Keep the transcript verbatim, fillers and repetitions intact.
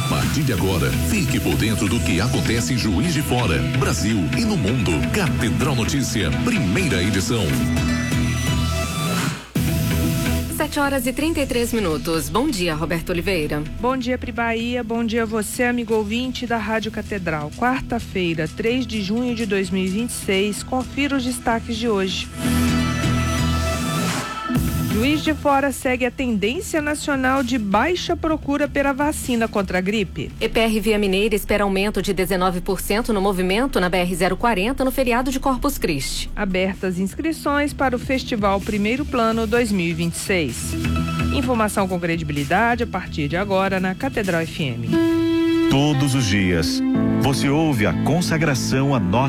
partir de agora, fique por dentro do que acontece em Juiz de Fora, Brasil e no mundo. Catedral Notícia, primeira edição. sete horas e trinta e três minutos. Bom dia, Roberto Oliveira. Bom dia, Pri Bahia. Bom dia a você, amigo ouvinte da Rádio Catedral. Quarta-feira, três de junho de dois mil e vinte e seis. Confira os destaques de hoje. Juiz de Fora segue a tendência nacional de baixa procura pela vacina contra a gripe. E P R Via Mineira espera aumento de dezenove por cento no movimento na B R zero quarenta no feriado de Corpus Christi. Abertas inscrições para o Festival Primeiro Plano dois mil e vinte e seis. Informação com credibilidade a partir de agora na Catedral F M. Todos os dias, você ouve a consagração a Nossa